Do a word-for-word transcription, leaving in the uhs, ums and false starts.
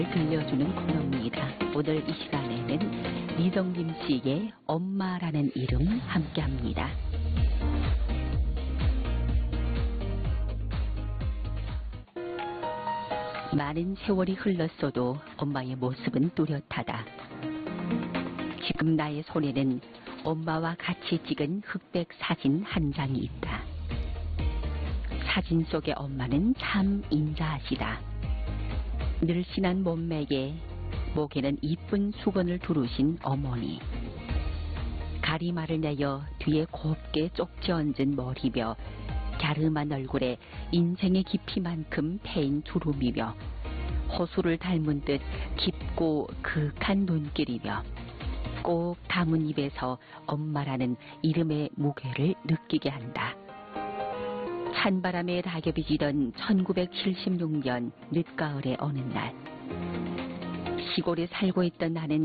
들려주는 코너입니다. 오늘 이 시간에는 이성림 씨의 엄마라는 이름 함께합니다. 많은 세월이 흘렀어도 엄마의 모습은 뚜렷하다. 지금 나의 손에는 엄마와 같이 찍은 흑백 사진 한 장이 있다. 사진 속의 엄마는 참 인자하시다. 늘씬한 몸매에 목에는 이쁜 수건을 두르신 어머니. 가리마를 내어 뒤에 곱게 쪽지 얹은 머리며 갸름한 얼굴에 인생의 깊이만큼 패인 주름이며 호수를 닮은 듯 깊고 그윽한 눈길이며 꼭 담은 입에서 엄마라는 이름의 무게를 느끼게 한다. 찬바람에 낙엽이 지던 천구백칠십육 년 늦가을의 어느 날, 시골에 살고 있던 나는